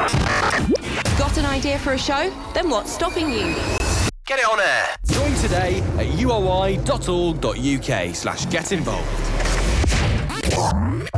Got an idea for a show? Then what's stopping you? Get it on air. Join today at uoi.org.uk/get involved.